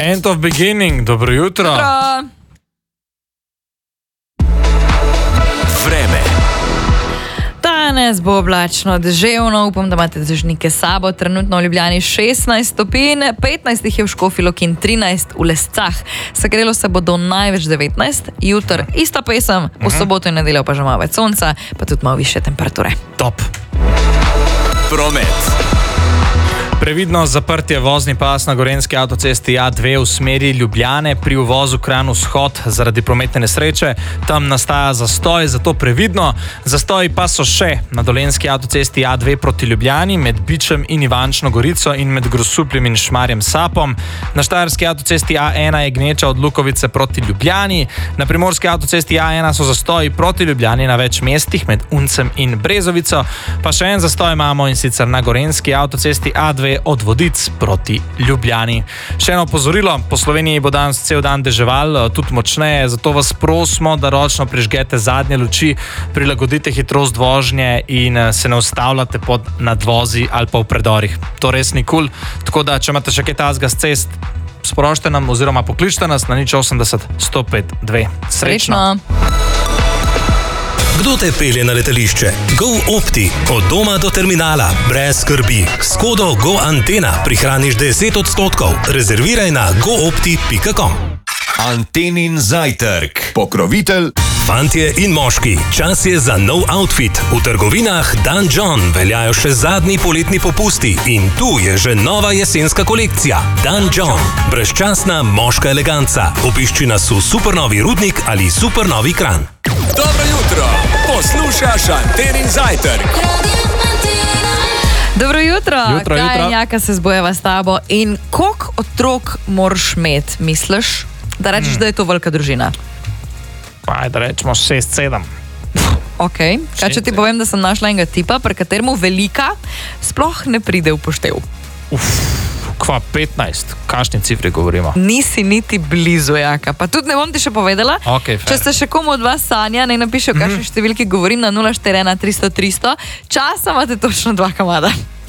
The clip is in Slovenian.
End of beginning, dobro jutro. Dobro. Vreme. Danes bo oblačno, deževno, upam, da imate dežnike s sabo. Trenutno v Ljubljani 16 stopinj, 15 jih je v Škofji Loki in 13 v Lescah. Segrelo se bo do največ 19, jutr ista pesem, v soboto in nedeljo pa že malo več sonca, pa tudi malo više temperature. Top. Promet. Previdno zaprtje vozni pas na gorenjski avtocesti A2 v smeri Ljubljane pri uvozu Kranj vzhod zaradi prometne nesreče. Tam nastaja zastoj, zato previdno. Zastoji pa so še na dolenjski avtocesti A2 proti Ljubljani med Bičem in Ivančno Gorico in med Grosupljem in Šmarjem Sapom. Na štajerski avtocesti A1 je gneča od Lukovice proti Ljubljani. Na primorski avtocesti A1 so zastoji proti Ljubljani na več mestih med Uncem in Brezovico. Pa še en zastoj imamo, in sicer na gorenjski avtocesti A2 od Vodic proti Ljubljani. Še eno opozorilo, po Sloveniji bo danes cel dan deževal, tudi močneje, zato vas prosimo, da ročno prižgete zadnje luči, prilagodite hitrost vožnje in se ne ustavljate pod nadvozi ali pa v predorih. To res ni kul, tako da, če imate še kaj tazga s cest, sporočite nam oziroma pokličite nas na 080 105 2. Srečno! Kdo te pelje na letališče? GoOpti. Od doma do terminala. Brez skrbi. S kodo GoAntena prihraniš 10%. Rezerviraj na goopti.com. Antenin zajtrk. Pokrovitelj. Fantje in moški, čas je za nov outfit. V trgovinah Dan John veljajo še zadnji poletni popusti in tu je že nova jesenska kolekcija. Dan John. Brezčasna moška eleganca. Obišči nas v Supernovi Rudnik ali Supernovi Kranj. Dobro jutro. Poslušaš Antenin zajtrk. Dobro jutro. Jutro, Kaj jutro. Jaka se zbojeva s tabo in koliko otrok moraš imeti, misliš, da rečeš, da je to velika družina? Pa, da rečemo 6-7. Ok, kaj če ti povem, da sem našla enega tipa, pri kateremu velika sploh ne pride v poštev. Kva 15? Kakšni cifri govorimo? Nisi niti blizu, Jaka. Pa tudi ne bom ti še povedala. Ok, fair. Če se še komu od vas sanja, naj napiše, v kakšni številki govorim na 041 300 300. Časa imate točno 2 kamada.